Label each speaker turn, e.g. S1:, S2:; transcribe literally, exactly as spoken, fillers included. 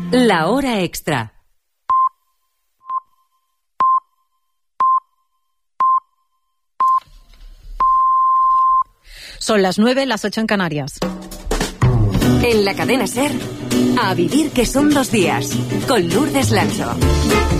S1: La hora extra.
S2: Son las nueve, las ocho en Canarias.
S1: En la cadena SER, a vivir que son dos días, con Lourdes Lancho.